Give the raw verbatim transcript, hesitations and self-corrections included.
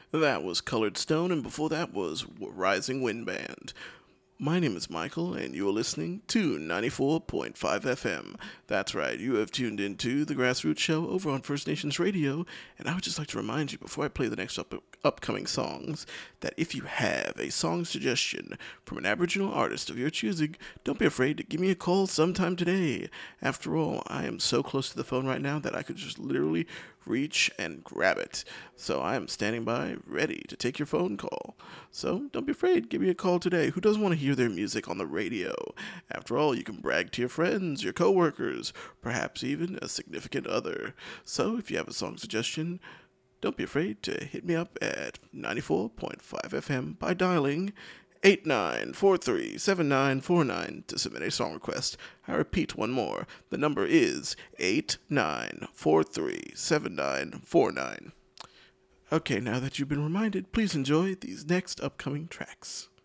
That was Colored Stone, and before that was Rising Wind Band. My name is Michael, and you are listening to ninety-four point five F M. That's right, you have tuned into the Grassroots Show over on First Nations Radio, and I would just like to remind you before I play the next up- upcoming songs that if you have a song suggestion from an Aboriginal artist of your choosing, don't be afraid to give me a call sometime today. After all, I am so close to the phone right now that I could just literally reach and grab it. So I am standing by, ready to take your phone call. So don't be afraid, give me a call today. Who doesn't want to hear their music on the radio? After all, you can brag to your friends, your coworkers, perhaps even a significant other. So if you have a song suggestion, don't be afraid to hit me up at ninety-four point five F M by dialing eight nine four three seven nine four nine to submit a song request. I repeat one more. The number is eight nine four three seven nine four nine. Okay, now that you've been reminded, please enjoy these next upcoming tracks.